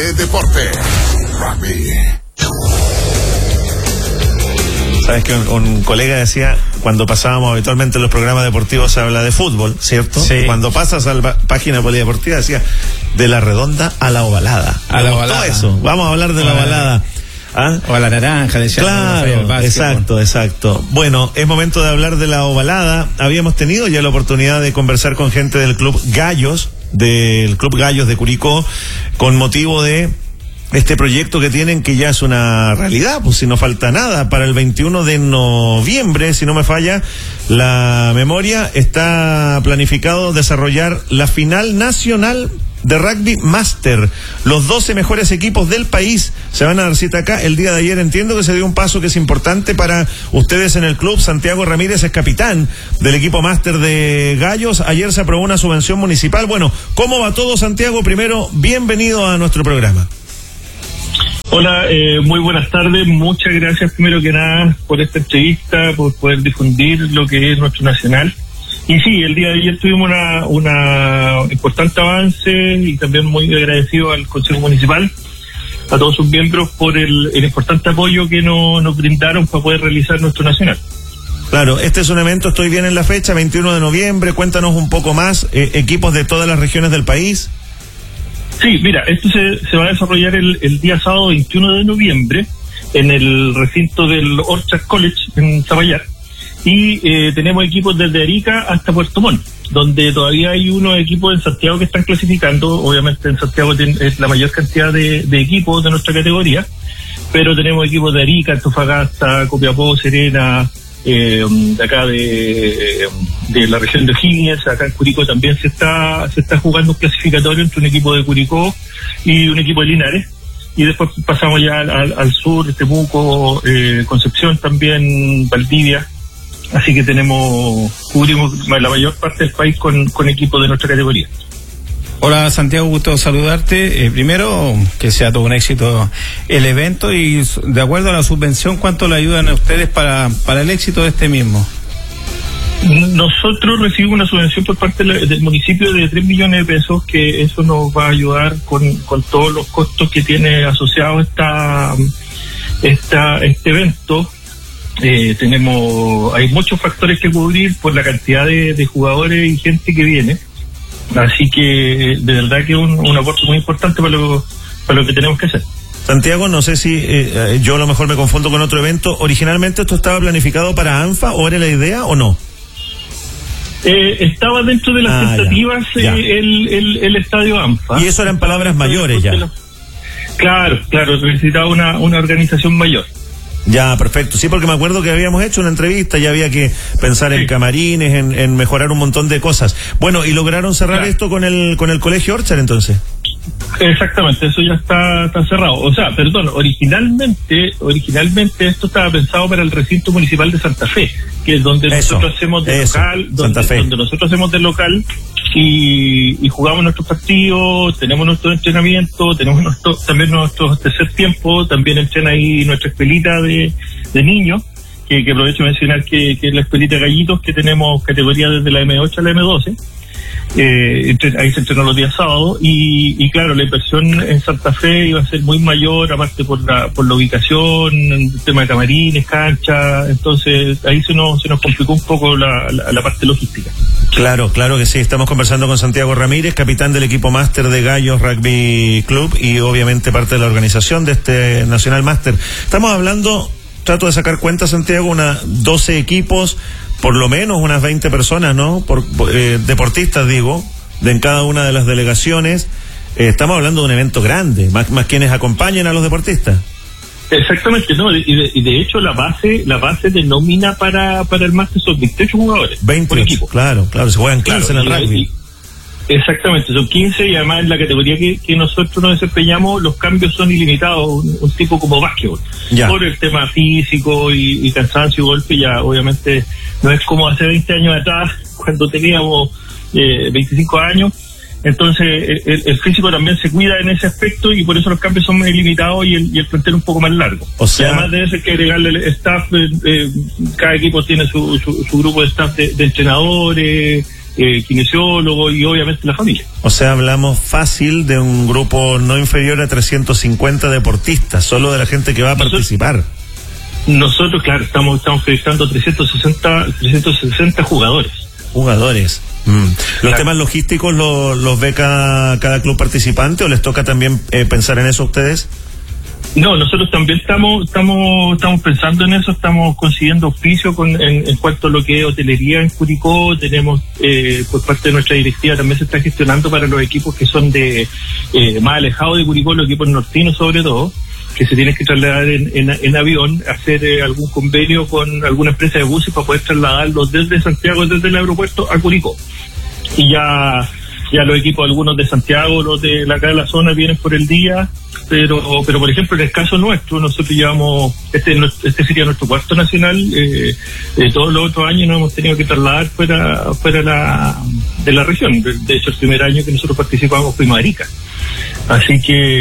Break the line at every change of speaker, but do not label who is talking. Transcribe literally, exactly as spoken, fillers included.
de deporte. Rugby.
Sabes que un, un colega decía, cuando pasábamos habitualmente los programas deportivos se habla de fútbol, ¿cierto?
Sí.
Y cuando pasas a la página polideportiva decía, de la redonda a la ovalada.
A la ovalada.
Todo eso, vamos a hablar de la ovalada. ¿Ah?
O a la naranja, decía.
Claro,
Rafael,
exacto, exacto. Bueno, es momento de hablar de la ovalada. Habíamos tenido ya la oportunidad de conversar con gente del Club Gallos, del Club Gallos de Curicó, con motivo de este proyecto que tienen, que ya es una realidad, pues si no falta nada, para el veintiuno de noviembre, si no me falla la memoria, está planificado desarrollar la final nacional de Rugby Master. Los doce mejores equipos del país se van a dar cita acá. El día de ayer entiendo que se dio un paso que es importante para ustedes en el club. Santiago Ramírez es capitán del equipo Master de Gallos. Ayer se aprobó una subvención municipal. Bueno, ¿cómo va todo, Santiago? Primero, bienvenido a nuestro programa.
Hola, eh, muy buenas tardes. Muchas gracias primero que nada por esta entrevista, por poder difundir lo que es nuestro nacional. Y sí, el día de ayer tuvimos una, una importante avance y también muy agradecido al Consejo Municipal, a todos sus miembros por el, el importante apoyo que no, nos brindaron para poder realizar nuestro nacional.
Claro, este es un evento, estoy bien en la fecha, veintiuno de noviembre, cuéntanos un poco más, eh, equipos de todas las regiones del país.
Sí, mira, esto se, se va a desarrollar el, el día sábado veintiuno de noviembre en el recinto del Orchard College en Zapallar. Y eh, tenemos equipos desde Arica hasta Puerto Montt, donde todavía hay unos equipos en Santiago que están clasificando. Obviamente en Santiago es la mayor cantidad de, de equipos de nuestra categoría, pero tenemos equipos de Arica, Antofagasta, Copiapó, Serena, eh, de acá de, de la región de O'Higgins. Acá en Curicó también se está se está jugando un clasificatorio entre un equipo de Curicó y un equipo de Linares. Y después pasamos ya al, al, al sur, Temuco, eh, Concepción también, Valdivia. Así que tenemos, cubrimos la mayor parte del país con, con equipos de nuestra categoría.
Hola Santiago, gusto saludarte. Eh, primero, que sea todo un éxito el evento y de acuerdo a la subvención, ¿cuánto le ayudan a ustedes para, para el éxito de este mismo?
Nosotros recibimos una subvención por parte del municipio de tres millones de pesos, que eso nos va a ayudar con, con todos los costos que tiene asociado esta, esta, este evento. Eh, tenemos, hay muchos factores que cubrir por la cantidad de, de jugadores y gente que viene, así que de verdad que es un, un aporte muy importante para lo, para lo que tenemos que hacer.
Santiago, no sé si eh, yo a lo mejor me confundo con otro evento. ¿Originalmente esto estaba planificado para ANFA o era la idea o no?
Eh, estaba dentro de las
ah,
tentativas
ya, ya.
Eh, el, el, el estadio ANFA.
Y eso eran palabras mayores ya.
Claro, claro, necesitaba una, una organización mayor.
Ya, perfecto. Sí, porque me acuerdo que habíamos hecho una entrevista, ya había que pensar sí. en camarines, en, en mejorar un montón de cosas. Bueno, ¿y lograron cerrar claro. esto con el con el Colegio Orchard entonces?
Exactamente, eso ya está, está cerrado. O sea, perdón, originalmente originalmente esto estaba pensado para el recinto municipal de Santa Fe, que es donde eso, nosotros hacemos de eso, local, donde, donde nosotros hacemos de local y, y jugamos nuestros partidos, tenemos nuestro entrenamiento, tenemos nuestro, también nuestro tercer tiempo, también entrena ahí nuestra escuelita de, de niños, que, que aprovecho de mencionar que, que es la escuelita de gallitos, que tenemos categoría desde la eme ocho a la eme doce. Eh, ahí se entrenó los días sábados y, y claro, la inversión en Santa Fe iba a ser muy mayor, aparte por la por la ubicación, el tema de camarines, cancha, entonces ahí se nos se nos complicó un poco la, la, la parte logística.
Claro, claro que sí. Estamos conversando con Santiago Ramírez, capitán del equipo Máster de Gallos Rugby Club y obviamente parte de la organización de este Nacional Máster. Estamos hablando, trato de sacar cuenta, Santiago, unas doce equipos, por lo menos unas veinte personas, ¿no? Por, eh, deportistas, digo, de en cada una de las delegaciones. Eh, estamos hablando de un evento grande, más, más quienes acompañen a los deportistas.
Exactamente, no, y de, y de hecho la base la base de nómina para para el máster son veintiocho jugadores
veinte
por equipo.
Claro, claro, se juegan quince claro, en el rugby.
Y, exactamente, son quince y además en la categoría que, que nosotros nos desempeñamos los cambios son ilimitados, un, un tipo como básquetbol. Ya. Por el tema físico y, y cansancio y golpe, ya obviamente no es como hace veinte años atrás cuando teníamos eh, veinticinco años. Entonces el, el físico también se cuida en ese aspecto y por eso los cambios son más limitados y el, y el plantel un poco más largo.
O sea,
y además de eso hay que agregarle el staff, eh, eh, cada equipo tiene su, su, su grupo de staff de, de entrenadores, eh, kinesiólogos y obviamente la familia.
O sea, hablamos fácil de un grupo no inferior a trescientos cincuenta deportistas, solo de la gente que va a
Nosotros,
participar.
Nosotros, claro, estamos estamos proyectando trescientos sesenta jugadores.
Jugadores. Mm. ¿Los
claro.
temas logísticos los, los ve cada, cada club participante o les toca también eh, pensar en eso a ustedes?
No, nosotros también estamos estamos estamos pensando en eso, estamos consiguiendo auspicio con, en, en cuanto a lo que es hotelería en Curicó. Tenemos, eh, por parte de nuestra directiva, también se está gestionando para los equipos que son de eh, más alejados de Curicó, los equipos nortinos sobre todo, que se tienen que trasladar en, en, en avión, hacer eh, algún convenio con alguna empresa de buses para poder trasladarlos desde Santiago, desde el aeropuerto a Curicó. Y ya ya los equipos, algunos de Santiago, los de la, acá de la zona, vienen por el día, pero pero por ejemplo en el caso nuestro, nosotros llevamos, este este sería nuestro cuarto nacional, eh, eh, todos los otros años nos hemos tenido que trasladar fuera fuera la, de la región. De hecho, el primer año que nosotros participamos fuimos a Arica. Así que